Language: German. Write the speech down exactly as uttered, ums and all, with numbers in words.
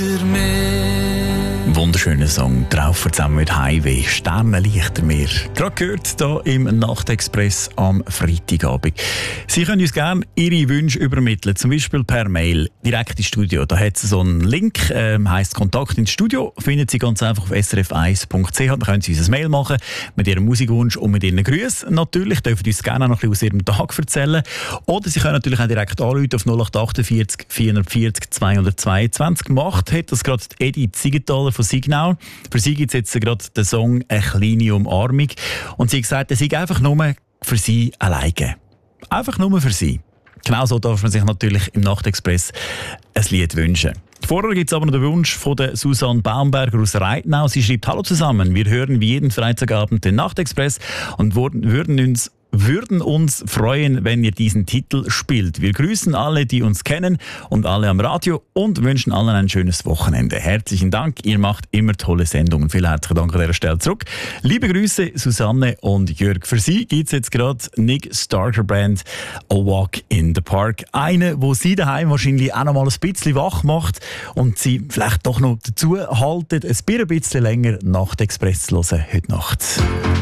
Wunderschöner Song, drauf zusammen mit Highway, Sternenlichter mehr. Gerade gehört hier im Nachtexpress am Freitagabend. Sie können uns gerne Ihre Wünsche übermitteln, zum Beispiel per Mail, direkt ins Studio. Da hat es so einen Link, ähm, heisst Kontakt ins Studio, finden Sie ganz einfach auf s r f eins punkt c h. Da können Sie uns ein Mail machen mit Ihrem Musikwunsch und mit Ihren Grüßen. Natürlich dürfen Sie uns gerne auch noch ein bisschen aus Ihrem Tag erzählen. Oder Sie können natürlich auch direkt anrufen auf null acht achtundvierzig vierhundertvierzig zweihundertzweiundzwanzig. Gemacht hat das gerade Edith Siegenthaler von Signal. Für sie gibt es jetzt gerade den Song «Eine kleine Umarmung». Und sie hat gesagt, er sei einfach nur für sie alleine. Einfach nur für sie. Genauso darf man sich natürlich im Nachtexpress ein Lied wünschen. Vorher gibt es aber noch den Wunsch von der Susanne Baumberger aus Reitnau. Sie schreibt: «Hallo zusammen, wir hören wie jeden Freitagabend den Nachtexpress und würden uns würden uns freuen, wenn ihr diesen Titel spielt. Wir grüßen alle, die uns kennen und alle am Radio und wünschen allen ein schönes Wochenende. Herzlichen Dank, ihr macht immer tolle Sendungen.» Vielen herzlichen Dank an dieser Stelle zurück. Liebe Grüße, Susanne und Jörg. Für Sie gibt es jetzt gerade Nick Starker Band «A Walk in the Park». Eine, wo Sie daheim wahrscheinlich auch noch mal ein bisschen wach macht und Sie vielleicht doch noch dazu halten, ein bisschen länger Nachtexpress zu hören heute Nacht.